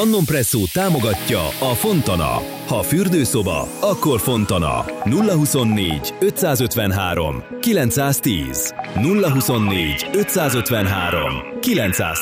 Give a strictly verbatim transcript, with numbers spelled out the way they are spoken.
Annon Presszó támogatja a Fontana. Ha fürdőszoba, akkor Fontana. nulla huszonnégy ötszázötvenhárom kilencszáztíz nulla huszonnégy ötszázötvenhárom kilencszáztíz